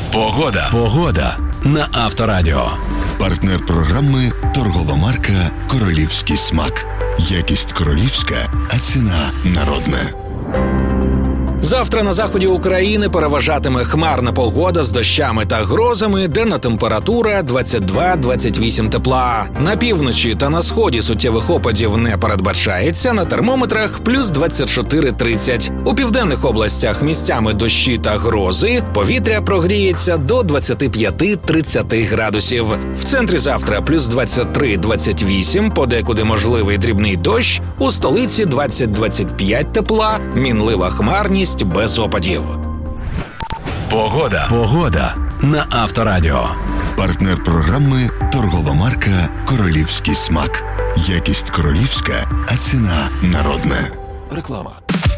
Погода на Авторадіо. Партнер програми торгова марка «Королівський смак». Якість королівська, а ціна народна. Завтра на заході України переважатиме хмарна погода з дощами та грозами, денна температура 22-28 тепла. На півночі та на сході суттєвих опадів не передбачається, на термометрах плюс 24-30. У південних областях місцями дощі та грози, повітря прогріється до 25-30 градусів. В центрі завтра плюс 23-28, подекуди можливий дрібний дощ, у столиці 20-25 тепла, мінлива хмарність без опадів. Погода на Авторадіо. Партнер програми торгова марка «Королівський смак». Якість королівська, а ціна народна. Реклама.